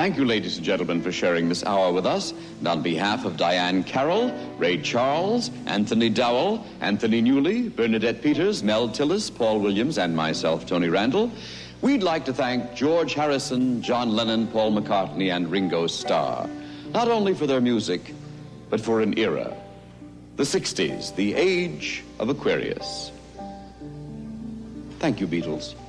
Thank you, ladies and gentlemen, for sharing this hour with us. And on behalf of Diane Carroll, Ray Charles, Anthony Dowell, Anthony Newley, Bernadette Peters, Mel Tillis, Paul Williams, and myself, Tony Randall, we'd like to thank George Harrison, John Lennon, Paul McCartney, and Ringo Starr, not only for their music, but for an era. The 60s, the age of Aquarius. Thank you, Beatles.